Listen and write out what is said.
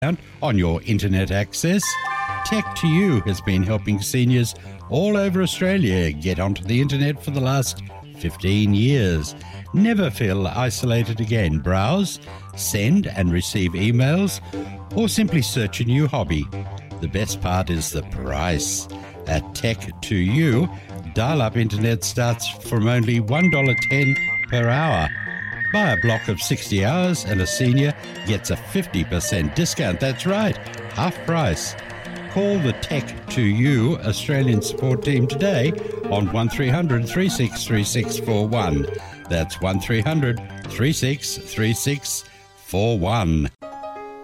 on your internet access. Tech2U has been helping seniors all over Australia get onto the internet for the last 15 years. Never feel isolated again. Browse, send and receive emails, or simply search a new hobby. The best part is the price. At Tech2U, dial-up internet starts from only $1.10 per hour. Buy a block of 60 hours and a senior gets a 50% discount. That's right, half price. Call the Tech2U Australian support team today on 1300 363641. That's 1300 363641.